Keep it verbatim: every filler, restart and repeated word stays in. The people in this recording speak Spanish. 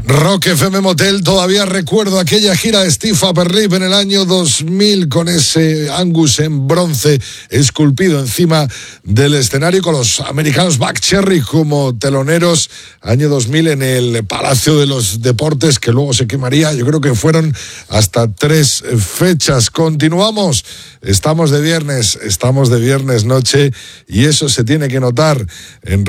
Rock F M Motel, todavía recuerdo aquella gira de Steve Aperlip en el año dos mil con ese Angus en bronce esculpido encima del escenario con los americanos Buckcherry como teloneros, año dos mil en el Palacio de los Deportes, que luego se quemaría. Yo creo que fueron hasta tres fechas. Continuamos, estamos de viernes, estamos de viernes noche y eso se tiene que notar en